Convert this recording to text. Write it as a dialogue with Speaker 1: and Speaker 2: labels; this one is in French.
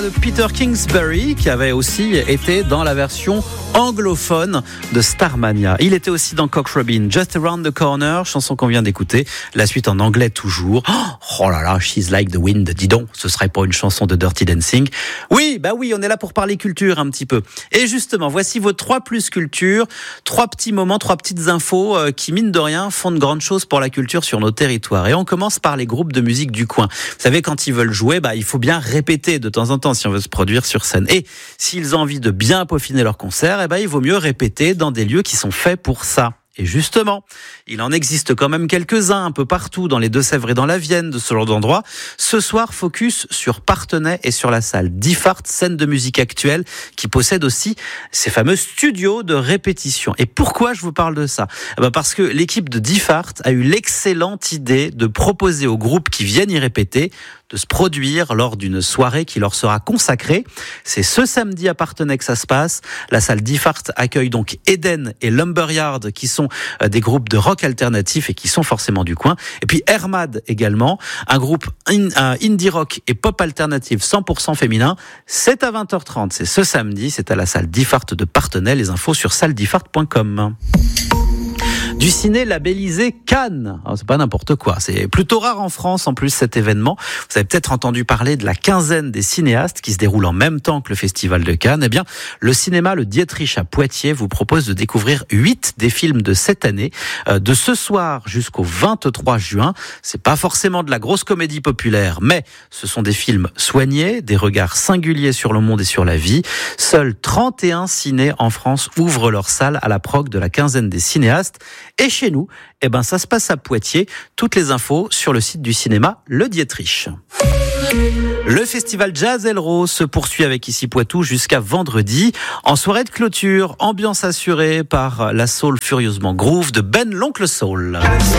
Speaker 1: voix de Peter Kingsbury qui avait aussi été dans la version anglophone de Starmania. Il était aussi dans Cock Robin, Just Around the Corner, chanson qu'on vient d'écouter. La suite en anglais toujours. Oh là là, She's Like the Wind. Dis donc, ce serait pas une chanson de Dirty Dancing. Oui, on est là pour parler culture un petit peu. Et justement, voici vos 3 plus culture. 3 petits moments, 3 petites infos qui, mine de rien, font de grandes choses pour la culture sur nos territoires. Et on commence par les groupes de musique du coin. Vous savez, quand ils veulent jouer, il faut bien répéter de temps en temps si on veut se produire sur scène. Et s'ils ont envie de bien peaufiner leur concert, il vaut mieux répéter dans des lieux qui sont faits pour ça. Et justement, il en existe quand même quelques-uns un peu partout dans les Deux-Sèvres et dans la Vienne, de ce genre d'endroit. Ce soir, focus sur Parthenay et sur la salle Diffart, scène de musique actuelle, qui possède aussi ces fameux studios de répétition. Et pourquoi je vous parle de ça ? Parce que l'équipe de Diffart a eu l'excellente idée de proposer aux groupes qui viennent y répéter de se produire lors d'une soirée qui leur sera consacrée. C'est ce samedi à Parthenay que ça se passe. La salle Diffart accueille donc Eden et Lumberyard, qui sont des groupes de rock alternatif et qui sont forcément du coin. Et puis Hermad également, un groupe indie rock et pop alternative 100% féminin. C'est à 20h30, c'est ce samedi, c'est à la salle Diffart de Parthenay. Les infos sur salledifart.com. Du ciné labellisé Cannes. Alors, c'est pas n'importe quoi. C'est plutôt rare en France, en plus, cet événement. Vous avez peut-être entendu parler de la quinzaine des cinéastes qui se déroule en même temps que le Festival de Cannes. Eh bien, le cinéma Le Dietrich à Poitiers vous propose de découvrir 8 des films de cette année, de ce soir jusqu'au 23 juin. C'est pas forcément de la grosse comédie populaire, mais ce sont des films soignés, des regards singuliers sur le monde et sur la vie. Seuls 31 cinés en France ouvrent leurs salles à la prog de la quinzaine des cinéastes. Et chez nous, ça se passe à Poitiers. Toutes les infos sur le site du cinéma Le Dietrich. Le festival Jazz Elro se poursuit avec Ici Poitou jusqu'à vendredi. En soirée de clôture, ambiance assurée par la soul furieusement groove de Ben l'Oncle Soul.